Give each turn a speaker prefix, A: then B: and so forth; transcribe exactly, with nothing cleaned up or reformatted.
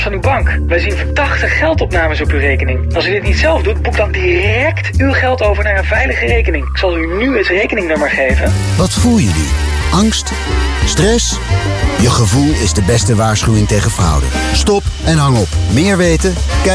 A: van uw bank. Wij zien verdachte geldopnames op uw rekening. Als u dit niet zelf doet, boek dan direct uw geld over naar een veilige rekening. Ik zal u nu het rekeningnummer geven.
B: Wat voel je nu? Angst? Stress? Je gevoel is de beste waarschuwing tegen fraude. Stop en hang op. Meer weten? Kijk